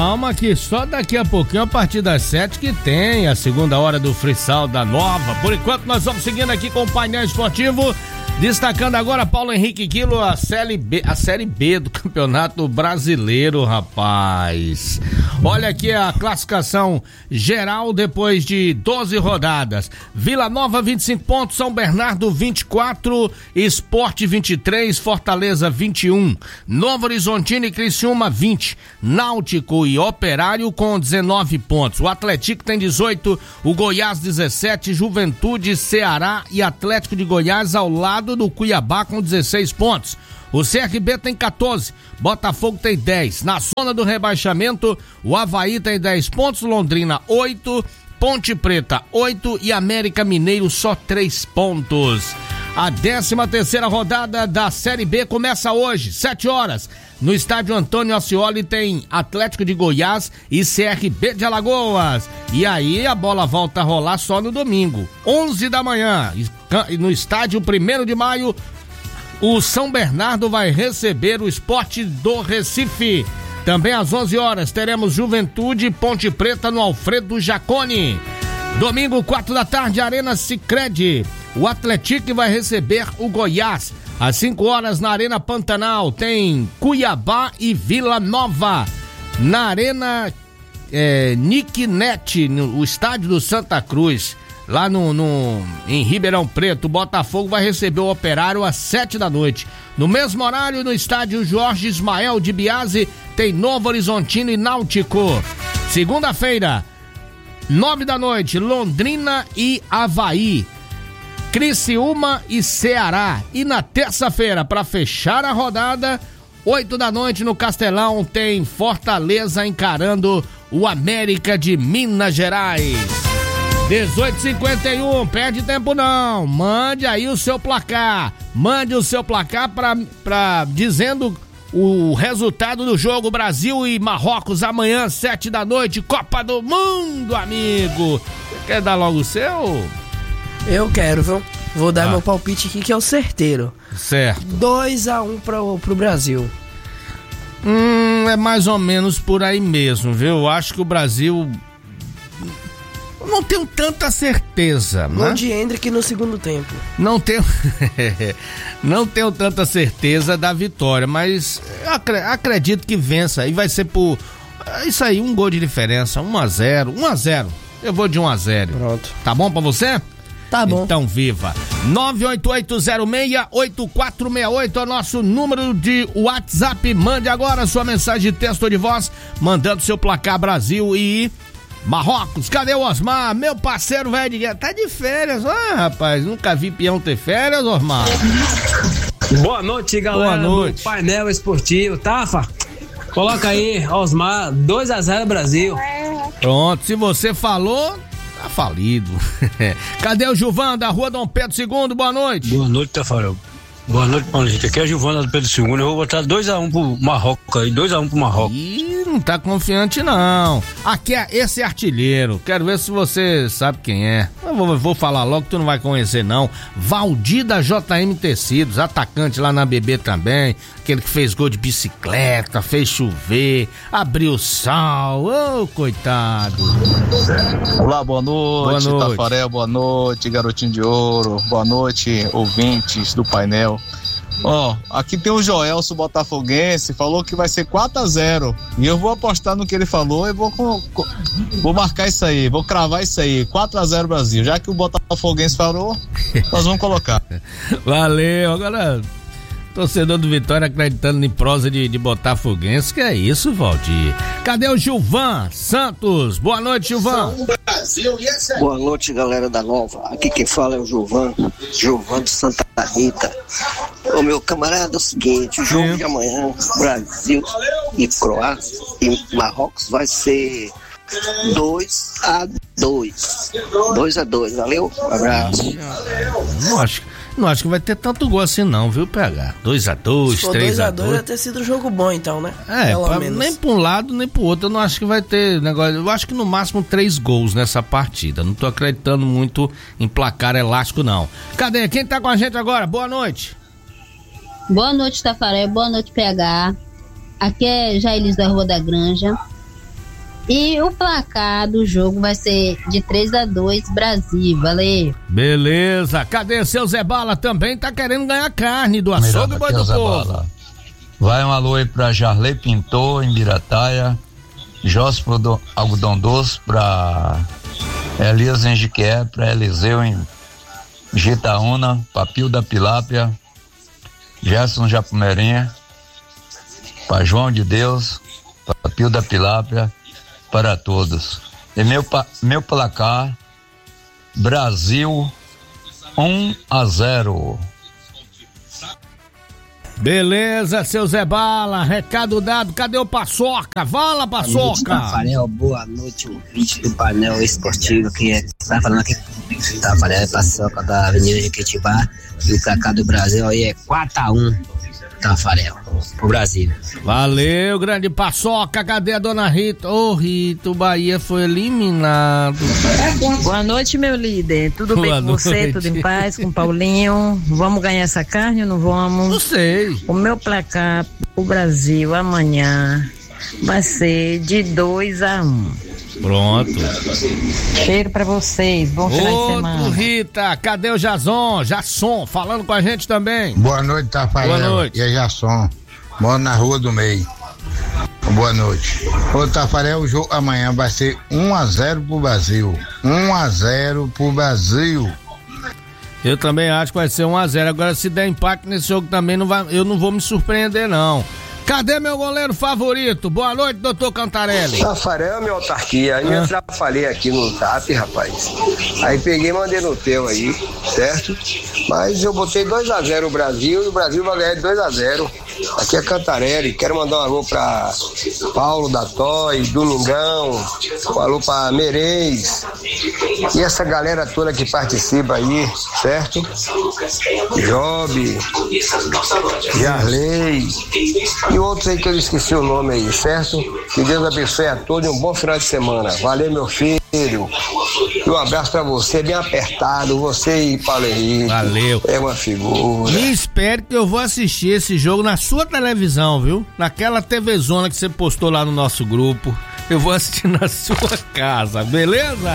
Calma que só daqui a pouquinho, a partir das 7 que tem a segunda hora do Futsal da Nova. Por enquanto nós vamos seguindo aqui com o painel esportivo, destacando agora Paulo Henrique Quilo, a Série B do Campeonato Brasileiro, rapaz. Olha aqui a classificação geral depois de 12 rodadas. Vila Nova 25 pontos, São Bernardo 24, Sport 23, Fortaleza 21, Novo Horizontino e Criciúma 20, Náutico e Operário com 19 pontos. O Atlético tem 18, o Goiás 17, Juventude, Ceará e Atlético de Goiás ao lado do Cuiabá com 16 pontos. O CRB tem 14, Botafogo tem 10. Na zona do rebaixamento, o Avaí tem 10 pontos, Londrina 8, Ponte Preta 8 e América Mineiro só 3 pontos. A 13ª rodada da Série B começa hoje, 7 horas. No estádio Antônio Ascioli tem Atlético de Goiás e CRB de Alagoas. E aí a bola volta a rolar só no domingo, 11 da manhã. No estádio 1º de maio, o São Bernardo vai receber o Sport do Recife. Também às 11 horas teremos Juventude e Ponte Preta no Alfredo Jaconi. Domingo, 4 da tarde, Arena Sicredi. O Atlético vai receber o Goiás. Às 5 horas na Arena Pantanal tem Cuiabá e Vila Nova. Na Arena Nicknet, no estádio do Santa Cruz, lá em Ribeirão Preto, o Botafogo vai receber o Operário às 7 da noite. No mesmo horário, no estádio Jorge Ismael de Biase, tem Novo Horizontino e Náutico. Segunda-feira, 9 da noite, Londrina e Avaí, Criciúma e Ceará. E na terça-feira, para fechar a rodada, 8 da noite no Castelão, tem Fortaleza encarando o América de Minas Gerais. 18h51, perde tempo não, mande aí o seu placar, pra dizendo o resultado do jogo Brasil e Marrocos amanhã, 7 da noite, Copa do Mundo, amigo. Você quer dar logo o seu? Eu quero, viu? Vou dar meu palpite aqui que é o certeiro. Certo. 2-1 pro Brasil. É mais ou menos por aí mesmo, viu? Eu acho que o Brasil... não tenho tanta certeza, né? Gol de Hendrick no segundo tempo. Não tenho tanta certeza da vitória, mas acredito que vença. E vai ser por isso aí, um gol de diferença, 1-0. Eu vou de 1-0. Pronto. Tá bom pra você? Tá bom. Então viva. 988068468 é o nosso número de WhatsApp. Mande agora sua mensagem de texto ou de voz, mandando seu placar Brasil e Marrocos. Cadê o Osmar? Meu parceiro velho de guerra. Tá de férias, rapaz. Nunca vi peão ter férias, Osmar. Boa noite, galera. Boa noite. Do painel esportivo. Tafa, coloca aí, Osmar, 2-0 Brasil. Pronto, se você falou, tá falido. Cadê o Gilvan da Rua Dom Pedro II? Boa noite. Boa noite, Tafarel. Boa noite, Paulinho. Aqui é a Giovana do Pedro II. Eu vou botar 2-1 pro Marrocos aí. 2-1 pro Marrocos. Ih, não tá confiante não. Aqui esse artilheiro. Quero ver se você sabe quem é. Eu vou falar logo que tu não vai conhecer não. Valdir da JM Tecidos, atacante lá na BB também. Aquele que fez gol de bicicleta, fez chover, abriu sal. Ô, coitado. Olá, boa noite, boa noite. Tafarel, boa noite, garotinho de ouro, boa noite, ouvintes do painel. Aqui tem o Joelso Botafoguense, falou que vai ser 4-0, e eu vou apostar no que ele falou e vou marcar isso aí, vou cravar isso aí, 4-0 Brasil, já que o Botafoguense falou, nós vamos colocar. Valeu, agora... torcedor do Vitória acreditando em prosa de botafoguense, que é isso, Valdir? Cadê o Gilvan Santos? Boa noite, Gilvan. Boa noite, galera da Nova. Aqui quem fala é o Gilvan de Santa Rita. Ô, meu camarada, é o seguinte, o jogo de amanhã, Brasil e Croácia e Marrocos vai ser 2-2. 2-2, valeu? Um abraço. Não acho que vai ter tanto gol assim não, viu, PH? 2-2, 3-2. Vai ter sido um jogo bom então, né? Nem pra um lado, nem pro outro, eu não acho que vai ter negócio. Eu acho que no máximo 3 gols nessa partida. Não tô acreditando muito em placar elástico, não. Cadê? Quem tá com a gente agora? Boa noite. Boa noite, Tafarel. Boa noite, PH. Aqui é Jailis da Rua da Granja. E o placar do jogo vai ser de 3-2 Brasil, valeu. Beleza, cadê seu Zé Bala? Também tá querendo ganhar carne do açougue Boi do Povo. Vai um alô aí pra Jarley Pintor, em Birataia, Jóspo Algodão Doce, pra Elias Engiquer, pra Eliseu em Gitaúna, Papil da Pilápia, Gerson Japumerinha, pra João de Deus, Papil da Pilápia, para todos. E meu placar, Brasil 1-0. Beleza, seu Zé Bala, recado dado, cadê o Paçoca? Fala, Paçoca! Tafarel, boa noite, ouvinte do painel esportivo, que tá falando aqui, Tafarel, Paçoca da Avenida Jequitibá, e o placar do Brasil aí é 4-1, Tafarel, pro Brasil. Valeu, grande Paçoca, cadê a dona Rita? Ô, Rita, o Bahia foi eliminado. Boa noite, meu líder, tudo bem com você? Tudo em paz, com o Paulinho? Vamos ganhar essa carne ou não vamos? Não sei. O meu placar pro Brasil amanhã vai ser de 2-1. Pronto. Cheiro pra vocês, bom final de semana. Outro Rita, cadê o Jasson falando com a gente também? Boa noite, Tafarel. Boa noite. E é Jasson, moro na Rua do Meio. Boa noite. Ô Tafarel, o jogo amanhã vai ser 1-0 pro Brasil. 1-0 pro Brasil. Eu também acho que vai ser 1-0. Agora, se der empate nesse jogo também, eu não vou me surpreender, não. Cadê meu goleiro favorito? Boa noite, doutor Cantarelli. Tafarel, minha autarquia. Aí eu já falei aqui no Zap, rapaz. Aí peguei e mandei no teu aí, certo? Mas eu botei 2-0 o Brasil e o Brasil vai ganhar de 2-0. Aqui é Cantarelli. Quero mandar um alô pra Paulo da Toy, Domingão, um alô pra Meirês e essa galera toda que participa aí, certo? Job, Jarley e outros aí que eu esqueci o nome aí, certo? Que Deus abençoe a todos e um bom final de semana. Valeu, meu filho. E um abraço pra você, bem apertado. Você e Paulo Henrique. Valeu. É uma figura. Me espere que eu vou assistir esse jogo na sua televisão, viu? Naquela TVzona que você postou lá no nosso grupo. Eu vou assistir na sua casa, beleza?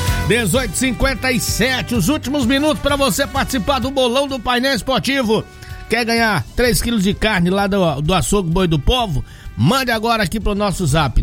18h57, os últimos minutos pra você participar do bolão do painel esportivo. Quer ganhar 3 quilos de carne lá do açougue Boi do Povo? Mande agora aqui pro nosso zap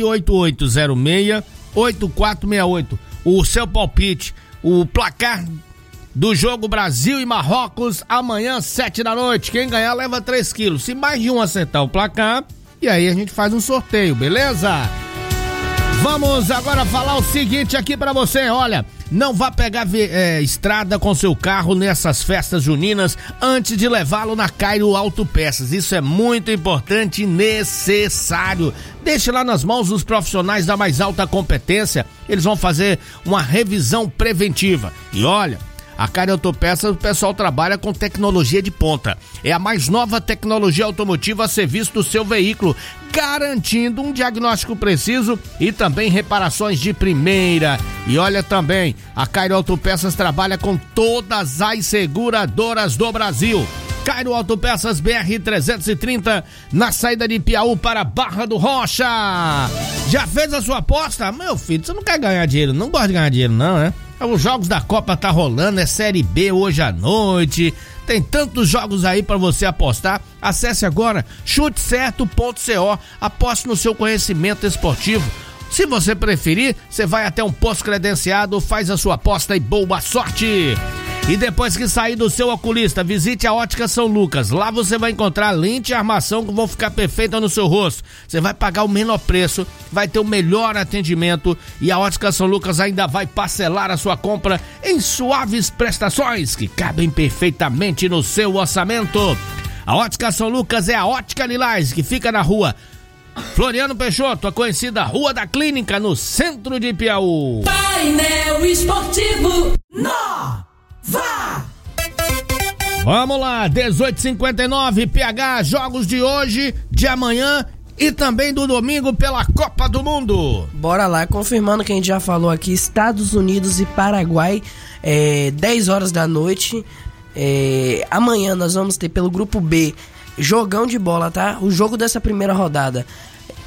98806-8468. O seu palpite, o placar do jogo Brasil e Marrocos amanhã 7 da noite. Quem ganhar leva 3 quilos. Se mais de um acertar o placar, e aí a gente faz um sorteio, beleza? Vamos agora falar o seguinte aqui pra você, olha, não vá pegar estrada com seu carro nessas festas juninas antes de levá-lo na Cairo Autopeças. Isso é muito importante e necessário. Deixe lá nas mãos dos profissionais da mais alta competência, eles vão fazer uma revisão preventiva. E olha, a Cairo Autopeças, o pessoal trabalha com tecnologia de ponta. É a mais nova tecnologia automotiva a serviço do seu veículo, garantindo um diagnóstico preciso e também reparações de primeira. E olha também, a Cairo Autopeças trabalha com todas as seguradoras do Brasil. Cairo Autopeças BR-330, na saída de Piauí para Barra do Rocha. Já fez a sua aposta? Meu filho, você não quer ganhar dinheiro, não gosta de ganhar dinheiro não, né? Os jogos da Copa tá rolando, é Série B hoje à noite, tem tantos jogos aí pra você apostar. Acesse agora chutecerto.co, aposte no seu conhecimento esportivo. Se você preferir, você vai até um posto credenciado, faz a sua aposta e boa sorte. E depois que sair do seu oculista, visite a Ótica São Lucas. Lá você vai encontrar lente e armação que vão ficar perfeita no seu rosto. Você vai pagar o menor preço, vai ter o melhor atendimento e a Ótica São Lucas ainda vai parcelar a sua compra em suaves prestações que cabem perfeitamente no seu orçamento. A Ótica São Lucas é a Ótica Lilás, que fica na rua Floriano Peixoto, a conhecida Rua da Clínica, no centro de Piauí. Painel Esportivo Vá! Vamos lá, 18h59, PH, jogos de hoje, de amanhã e também do domingo pela Copa do Mundo. Bora lá, confirmando que a gente já falou aqui, Estados Unidos e Paraguai, 10 horas da noite. Amanhã nós vamos ter pelo grupo B, jogão de bola, tá? O jogo dessa primeira rodada.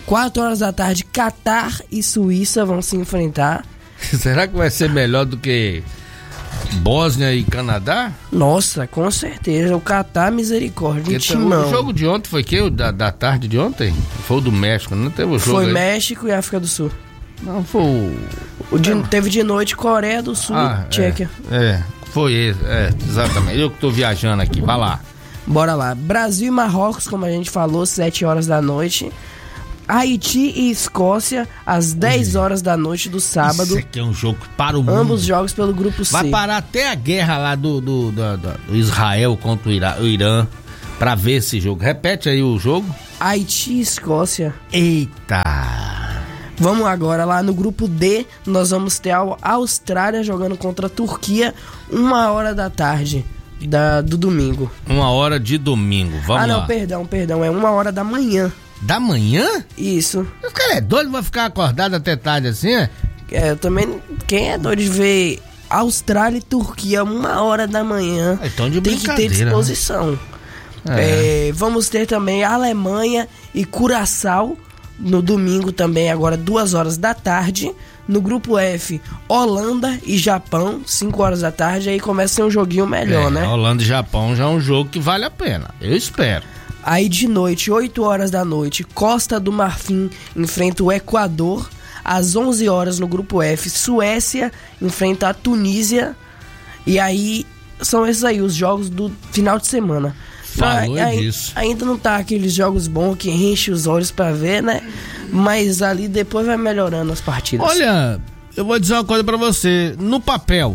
4 horas da tarde, Catar e Suíça vão se enfrentar. Será que vai ser melhor do que Bósnia e Canadá? Nossa, com certeza. O Catar, misericórdia. O jogo de ontem foi que? Da tarde de ontem? Foi o do México, não teve o jogo? Foi aí? México e África do Sul. Não, foi teve de noite Coreia do Sul e Tchequia. Foi esse, exatamente. Eu que tô viajando aqui, vai lá. Bora lá. Brasil e Marrocos, como a gente falou, 7 horas da noite. Haiti e Escócia, às 10 horas da noite do sábado. Isso aqui é um jogo para o mundo. Ambos jogos pelo grupo C. Vai parar até a guerra lá do Israel contra o Irã pra ver esse jogo. Repete aí o jogo. Haiti e Escócia. Eita! Vamos agora lá no grupo D, nós vamos ter a Austrália jogando contra a Turquia, 1 hora da tarde do domingo. 1 hora de domingo, vamos lá. Não, perdão, é 1 hora da manhã. Da manhã? Isso. O cara é doido, vai ficar acordado até tarde assim, é? Eu também, quem é doido de ver Austrália e Turquia 1 hora da manhã, então de tem que ter disposição. Né? Vamos ter também Alemanha e Curaçao no domingo também, agora 2 horas da tarde. No grupo F, Holanda e Japão, 5 horas da tarde, aí começa a ser um joguinho melhor, né? Holanda e Japão já é um jogo que vale a pena, eu espero. Aí de noite, 8 horas da noite, Costa do Marfim enfrenta o Equador. Às 11 horas no grupo F, Suécia enfrenta a Tunísia. E aí, são esses aí os jogos do final de semana. Falou disso. Ainda não tá aqueles jogos bons que enche os olhos pra ver, né? Mas ali depois vai melhorando as partidas. Olha, eu vou dizer uma coisa pra você. No papel,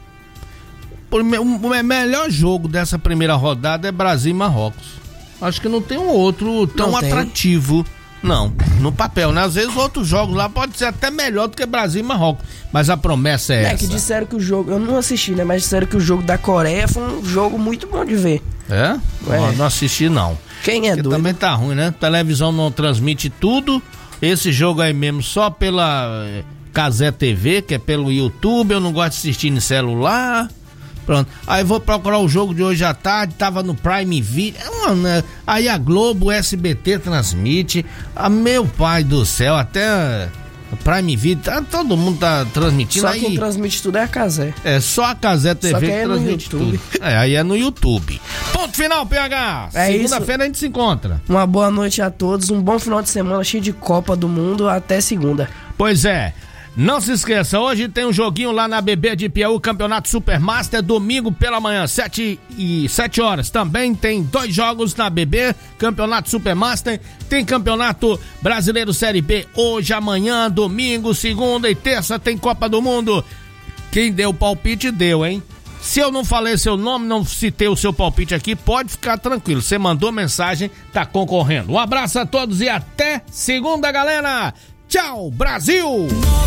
o melhor jogo dessa primeira rodada é Brasil e Marrocos. Acho que não tem um outro tão atrativo. Não, no papel, né? Às vezes outros jogos lá pode ser até melhor do que Brasil e Marrocos. Mas a promessa é essa. Que disseram que o jogo, eu não assisti, né? Mas disseram que o jogo da Coreia foi um jogo muito bom de ver. Não assisti não. Quem é doido? Também tá ruim, né? Televisão não transmite tudo. Esse jogo aí mesmo só pela Casé TV, que é pelo YouTube. Eu não gosto de assistir em celular. Pronto, aí vou procurar o jogo de hoje à tarde, tava no Prime Video, aí a Globo, o SBT transmite, meu pai do céu, até Prime Video, todo mundo tá transmitindo. Só quem transmite tudo é a Casé. Só a Casé TV só que é transmite tudo. Aí é no YouTube. Ponto final, PH. Segunda-feira a gente se encontra. Uma boa noite a todos, um bom final de semana cheio de Copa do Mundo, até segunda. Pois é. Não se esqueça, hoje tem um joguinho lá na BB de Piauí, Campeonato Supermaster, domingo pela manhã, 7 horas. Também tem 2 jogos na BB, Campeonato Supermaster, tem Campeonato Brasileiro Série B hoje, amanhã, domingo, segunda e terça tem Copa do Mundo. Quem deu o palpite deu, hein? Se eu não falei seu nome, não citei o seu palpite aqui, pode ficar tranquilo. Você mandou mensagem, tá concorrendo. Um abraço a todos e até segunda, galera! Tchau, Brasil!